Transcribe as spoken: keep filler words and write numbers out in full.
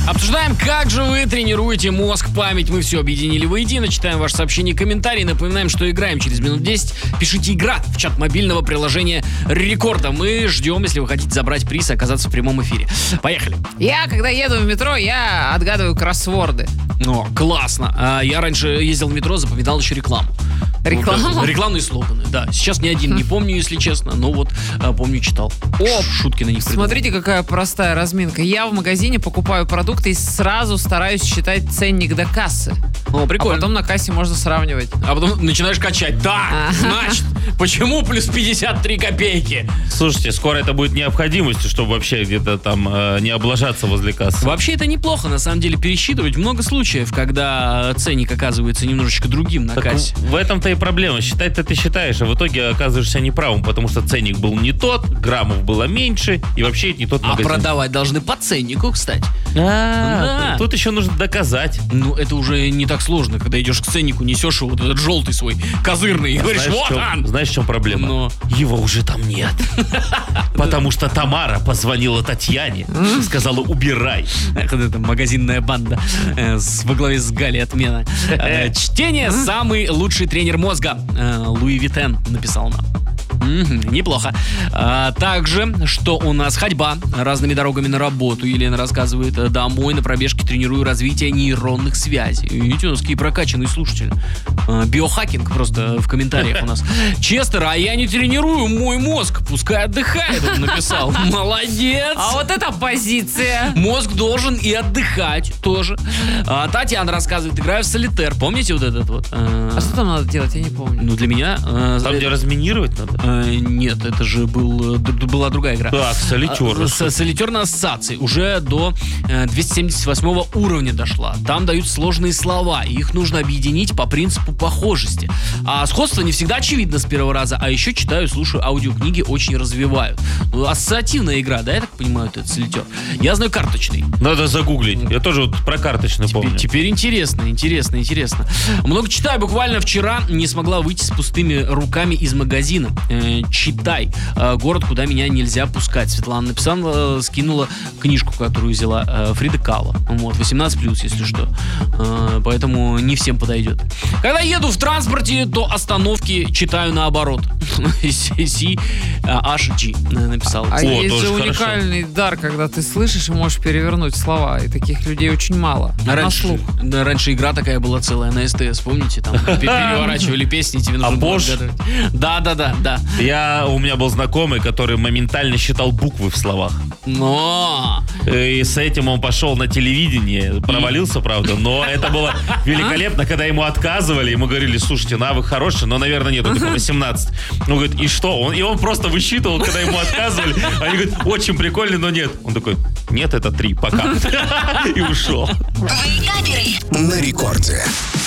Обсуждаем, как же вы тренируете мозг, память. Мы все объединили воедино. Читаем ваши сообщения и комментарии. Напоминаем, что играем через минут десять. Пишите «Игра» в чат мобильного приложения Рекорда. Мы ждем, если вы хотите забрать приз и оказаться в прямом эфире. Поехали. Я, когда еду в метро, я отгадываю кроссворды. О, классно. А, я раньше ездил в метро, запоминал еще рекламу. Рекламу? Вот, рекламные слоганы, да. Сейчас ни один не помню, если честно, но вот а, помню, читал. О, шутки на них придумал. Смотрите, какая простая разминка. Я в магазине покупаю продукты и сразу стараюсь считать ценник до кассы. О, прикольно. А потом на кассе можно сравнивать. А потом начинаешь качать. Да, значит, почему плюс пятьдесят три копейки? Слушайте, скоро это будет необходимостью, чтобы вообще где-то там э, не облажаться возле кассы. Вообще это неплохо, на самом деле, пересчитывать. Много случаев, когда ценник оказывается немножечко другим на Так кассе. в этом-то и проблема. Считать-то ты считаешь, а в итоге оказываешься неправым, потому что ценник был не тот, граммов было меньше, и вообще это не тот А магазин. продавать должны по ценнику, кстати. А, Да. тут еще нужно доказать. Ну, это уже не так сложно, когда идешь к ценнику, несешь его, вот этот желтый свой, козырный, и говоришь, Знаешь, вот в чем- он! знаешь, в чем проблема? Но. Его уже там нет. Потому что Тамара позвонила Татьяне и сказала: убирай. Эх, вот эта магазинная банда э, с, во главе с Галей Отмена. Э, чтение — самый лучший тренер мозга. Э, Луи Виттен написал нам. Мгм, неплохо. А, также, что у нас ходьба разными дорогами на работу. Елена рассказывает, э, домой на пробежке тренирую развитие нейронных связей. Видите, у нас какие прокачанные слушатели. А, биохакинг просто в комментариях у нас. Честер, а я не тренирую мой мозг, пускай отдыхает, он написал. Молодец. А вот эта позиция. Мозг должен и отдыхать тоже. А, Татьяна рассказывает, играю в солитер. Помните вот этот вот? э, А что там надо делать, я не помню. Ну, для меня... э, Там, где разминировать надо? э, нет, это же был, э, д- была другая игра. Так, солитер. А, с- Солитер на ассоциации уже до э, двести семьдесят восьмого уровня дошла. Там дают сложные слова, и их нужно объединить по принципу похожести. А сходство не всегда очевидно с первого раза, а еще читаю, слушаю аудиокниги, очень развивают. Ну, ассоциативная игра, да, я так понимаю, это солитер. Я знаю карточный. Надо загуглить. Я тоже вот про карточный помню. Теперь, теперь интересно, интересно, интересно. Много читаю. Буквально вчера не смогла выйти с пустыми руками из магазина. Э, читай. Э, город, куда меня нельзя пускать. Светлана написала, э, скинула книжку, которую взяла. Э, Фрида Кало. Вот, восемнадцать плюс, если что. Э, поэтому не всем подойдет. Когда еду в транспорте, то остановки читаю наоборот. си эйч джи написал. А О, есть тоже же хорошо. уникальный дар, когда ты слышишь и можешь перевернуть слова. И таких людей очень мало. На Раньше, слух. да, раньше игра такая была целая на СТС, помните? Там пе- переворачивали песни, тебе нужно А было Bosch? отгадывать. Да, да, да, да. Я, у меня был знакомый, который моментально считал буквы в словах. Но И с этим он пошел на телевидение. Провалился, правда, но это было великолепно, когда ему отказывали. Ему говорили: слушайте, навык хороший, но, наверное, нет, только восемнадцать. Он говорит: и что? Он, и он просто высчитывал, когда ему отказывали. Они говорят: очень прикольно, но нет. Он такой: нет, это три, пока. И ушел. Вейкаперы. На рекорде.